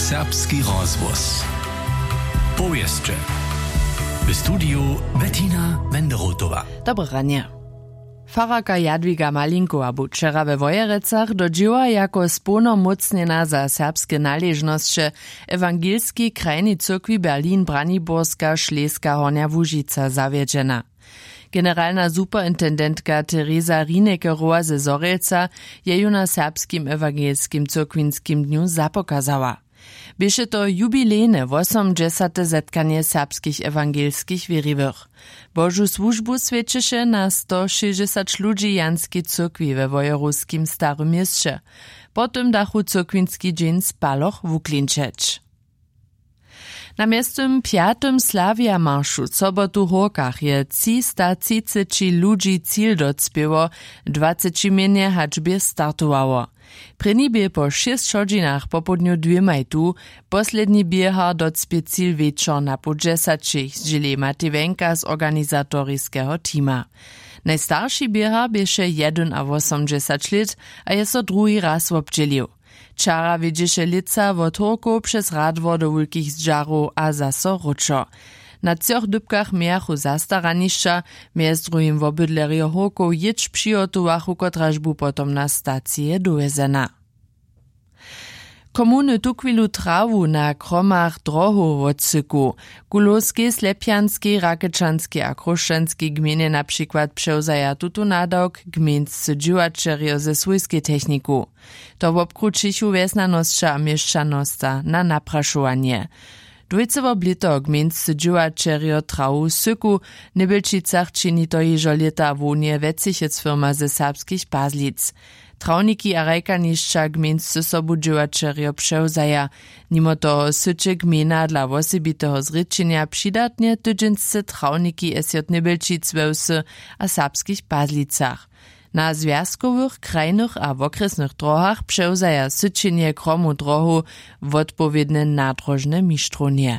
Serbski rozvoz. Powieszcze. W studiu Bettina Wenderotowa. Dobre ranie. Faraka Jadwiga Malinkowa bu wczera we Wojerecach dodziła jako spunomocnjena za serbskie należności ewangelskiej krajnej cyrkwi Berlin-Braniborska Šleska Hornja Łužica zawiedziena. Generalna superintendentka Teresa Rinekerowa ze Zorelca je ju na serbskim ewangelskim cyrkwinskim dniu zapokazała. Bieše to jubilejne 80. zetkanie serbskich ewangelskich wiernych. Bożu służbu świadczysze na 160 ludzi janskiej cyrkwi we wojeruskim Starym Mieście. Potem dachu cyrkwinski dzień spaloch wuklinczeć. Na miastym 5. Slavia marszu w sobotu Horkach je 330 ludzi cíl docpieło, 20 mienie haczbie startowało. Prynni bie po 6 hodzinach popodniu 2 majtu, posledni bieha docpie cíl wieczor na po 10, zdzieli Matej z organizatorskiego tima. Najstarszy bieha bieše 81 lat, a je so drugi raz obdzielił. Čara vidieše lica od Horkov przez radwo do wielkich zdżarów a zaso ruczo. Na trzech dybkach miachu zastaranišća, mjez drugim w obydlerio Horkov jeć přijotowachu, kotraž bu potom na stację dovezena. Komuny tukwilu trawu na kromach drohu odsyku. Kulowskie, Slepjanskie, Rakečanskie a Kruščanskie gminy na przykład przewzaja tutu nadawk gminscy dźiwačerjo ze swojskiej techniku. To obkručichu vesnanosća a mieszczanosća na napraszowanie. Dwójcowo blito gminscy dźiwačerjo trawu syku, Nebelčicach čini to ježo leta wunie vecichec firma ze serbskich Pazlic. Trawniki a rajkanišća gminscy sobu dźiwačerjo przewzaja. Nimo to syče gmina dla wosebiteho zrečenja přidatnie tydzinsce trawniki esjot Nebelčic wełsy a serbskich Pazlicach. Na związkowych, krajnych a okresnych drogach przewzaja syczenie kromu drohu w odpowiednie nadrożne mistrzonie.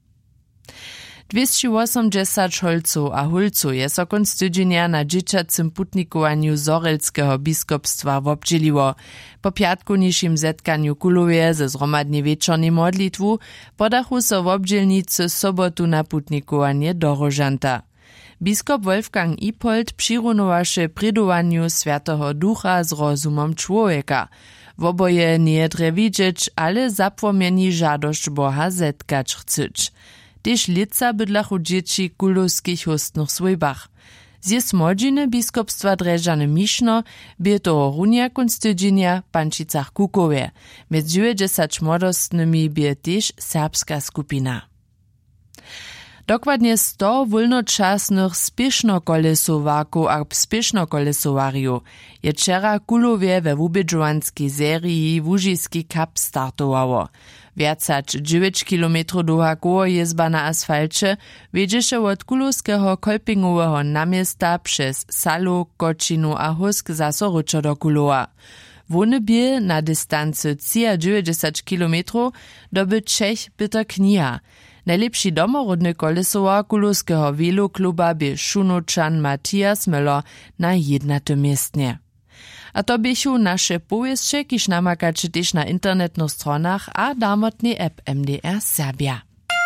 280 holców a hulców je so konc tydzienia na dzieciacym putnikowaniu Zorelskiego biskupstwa obdzieliło. Po piatkunišim zetkaniu kulowie ze zhromadnie wieczornej modlitwu podachu so w obdzielnicy sobotu na putnikowanie do Rožanta. Biskup Wolfgang Ipold přirunowaše pridowaniu Świętego Ducha z rozumom człowieka. W oboje nie dre widzieć, ale zapłomieni żadość Boha zetkać chceć. Tyż lica bydlachu dzieci kulowskich hostnych swojbach. Zje smodziny biskupstwa Dreżany Miszno bie toho runia konc tydzienia Pančicach Kukowie. Med 90 młodostnymi bie tyż serbska skupina. Dokładnie 100 wolnoczasnych spiesznokolesowaków a spiesznokolesowariów je wczera kulowie we wubědžovanskiej serii Łužický Cup startowało. Więcać 9 km długa koło jezba na asfalcie wiedzieše od kulowskiego kolpingowego namiesta przez Salu, Kočinu a Husk zaso ruczo do Kulowa. Wony bie na dystancy 90 km doby Czech Peter Kniha. Najlepszy domorodny kolesowar kulowskiego wielokluba bie Szunočan Matthias Müller na 1. miestnie. A to biechu nasze powieszcze, kiż namakacie też na internetnych stronach a damotnej app MDR Serbia.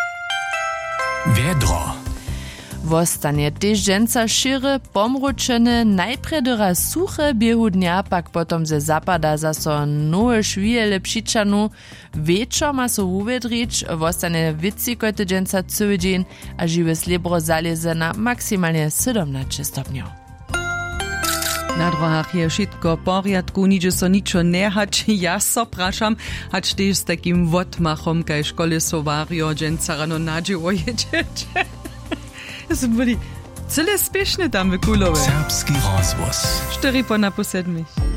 Wiedro. Wostanie też dżęca szyre, pomručene, najpredera suche biehu dnia, pak potom ze zapada zaso nowe szwijele přičanu, wieczor ma so uwiedrić, wostanie witzikote dżęca cały dzień, a żywe slibro zaleze na maksymalnie 17 stopniów. Na drogach je wszystko w porядku, nigdzie so niczo nie hać. Ja so praszam, hać też z takim wotmachom, kaj kolesowario dżęca rano nadzieło jedziecie. To byli cyle spieszne tam w Kulowie. Serbski rozvoz. 4 po na po 7.